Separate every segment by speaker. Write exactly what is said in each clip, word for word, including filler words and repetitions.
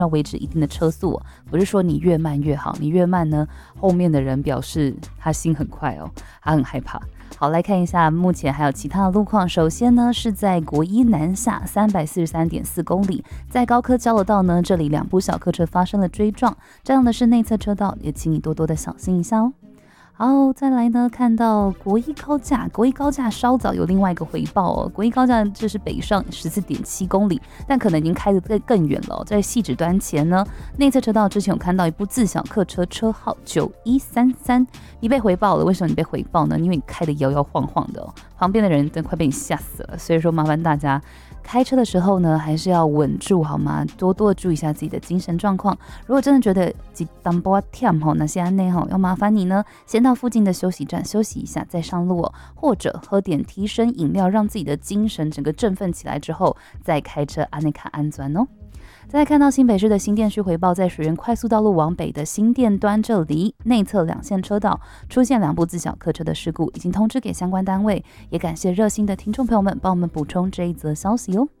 Speaker 1: 要维持一定的车速哦，不是说你越慢越好，你越慢呢，后面的人表示他心很快哦，他很害怕。好，来看一下目前还有其他的路况。首先呢，是在国一南下三百四十三点四公里，在高科交流道呢，这里两部小客车发生了追撞，这样的是内侧车道，也请你多多的小心一下哦。好，再来呢，看到国一高架，国一高架稍早有另外一个回报哦。国一高架这是北上十四点七公里，但可能已经开得更更远了哦。在汐止端前呢，内侧车道之前有看到一部自小客车，车号九一三三，你被回报了。为什么你被回报呢？因为你开得摇摇晃晃的哦，旁边的人真快被你吓死了。所以说，麻烦大家开车的时候呢，还是要稳住好吗？多多注意一下自己的精神状况。如果真的觉得几当波跳吼，那些安内吼，要麻烦你呢，先到附近的休息站休息一下，再上路哦，或者喝点提神饮料，让自己的精神整个振奋起来之后，再开车安内卡安钻哦。再来看到新北市的新店区回报，在水源快速道路往北的新店端这里，内侧两线车道出现两部自小客车的事故，已经通知给相关单位，也感谢热心的听众朋友们帮我们补充这一则消息哦。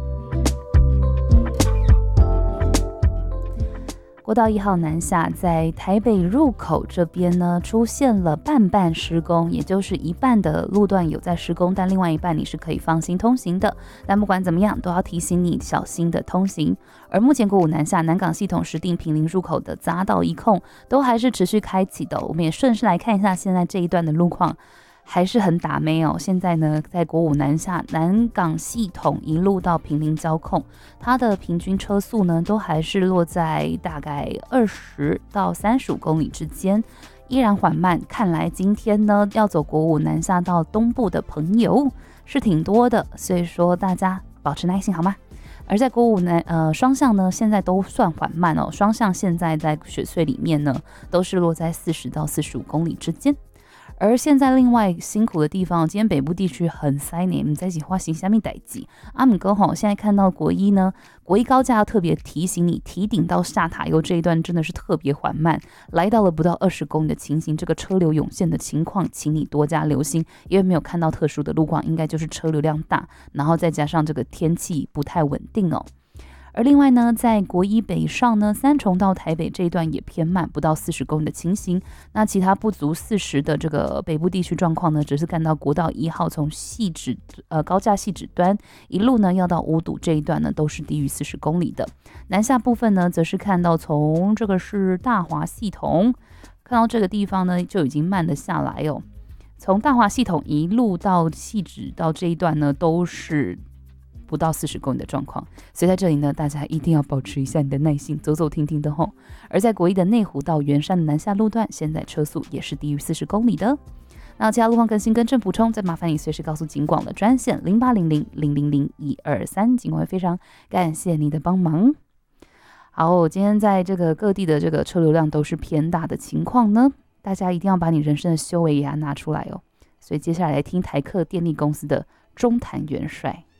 Speaker 1: 国道一号南下，在台北入口这边呢，出现了半半施工，也就是一半的路段有在施工，但另外一半你是可以放心通行的。但不管怎么样，都要提醒你小心的通行。而目前国五南下南港系统石碇坪林入口的匝道一控都还是持续开启的，我们也顺势来看一下现在这一段的路况。还是很打妹哦。现在呢，在国五南下南港系统一路到坪林交控，它的平均车速呢，都还是落在大概二十到三十五公里之间，依然缓慢。看来今天呢，要走国五南下到东部的朋友是挺多的，所以说大家保持耐心好吗？而在国五南呃双向呢，现在都算缓慢哦。双向现在在雪隧里面呢，都是落在四十到四十五公里之间。而现在另外辛苦的地方，今天北部地区很塞呢，你在一起花行下面代记阿姆哥吼，现在看到国一呢，国一高架要特别提醒你，提顶到下塔油这一段真的是特别缓慢，来到了不到二十公里的情形，这个车流涌现的情况，请你多加留心，因为没有看到特殊的路况，应该就是车流量大，然后再加上这个天气不太稳定哦。而另外呢，在国一北上呢，三重到台北这一段也偏慢，不到四十公里的情形。那其他不足四十的这个北部地区状况呢，只是看到国道一号从汐止呃高架汐止端一路呢要到五堵这一段呢，都是低于四十公里的。南下部分呢，则是看到从这个是大华系统，看到这个地方呢就已经慢了下来哦。从大华系统一路到汐止到这一段呢，都是不到四十公里的状况，所以在这里呢，大家一定要保持一下你的耐心，走走停停的吼。而在国一的内湖到圆山的南下路段，现在车速也是低于四十公里的。那其他路况更新跟正补充，再麻烦你随时告诉警广的专线零八零零零零零一二三，警广会非常感谢你的帮忙。好，今天在这个各地的这个车流量都是偏大的情况呢，大家一定要把你人生的修为也要拿出来哦。所以接下来来听台客电力公司的中坛元帅。